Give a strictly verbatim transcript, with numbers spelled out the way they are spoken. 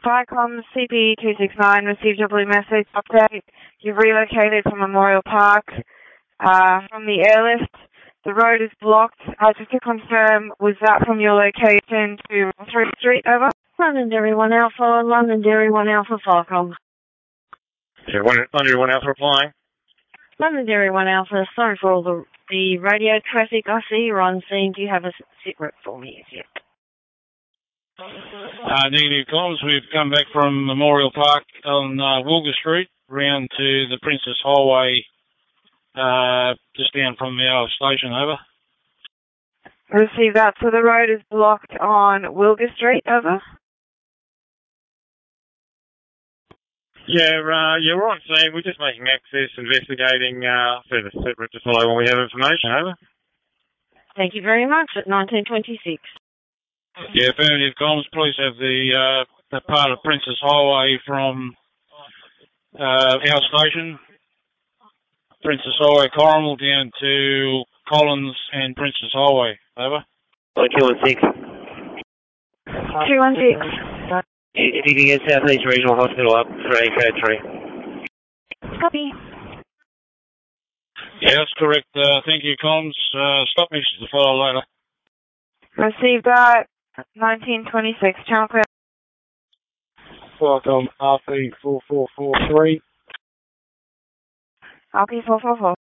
Viacom C P two six nine received your blue message update. You've relocated from Memorial Park uh, from the airlift. The road is blocked. Uh, just to confirm, was that from your location to Rothbury Street, over? Londonderry one Alpha, Londonderry one Alpha, Viacom. Yeah, Londonderry one Alpha replying. Londonderry one Alpha, sorry for all the, the radio traffic. I see you're on scene. Do you have a sit rep for me yet? Uh, negative comms. We've come back from Memorial Park on uh, Wilger Street, round to the Princess Highway, uh, just down from our station, over. Receive that. So the road is blocked on Wilger Street, over? Yeah, uh, yeah, we're on scene. We're just making access, investigating, uh, further separate to follow when we have information, over. Thank you very much, at nineteen twenty-six. Yeah, affirmative comms. Please have the, uh, the part of Princess Highway from uh, our station, Princess Highway Corrimal, down to Collins and Princess Highway, over. two one six. two one six. If you can get Southeast Regional Hospital up for A K three. Copy. Yeah, that's correct. Uh, thank you, comms. Uh, stop me to follow later. Receive that. nineteen twenty-six. Channel clear. Welcome, R P four four four three. R P four four four.